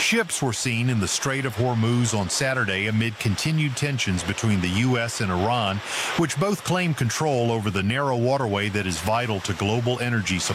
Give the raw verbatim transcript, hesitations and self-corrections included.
Ships were seen in the Strait of Hormuz on Saturday amid continued tensions between the U S and Iran, which both claim control over the narrow waterway that is vital to global energy supply.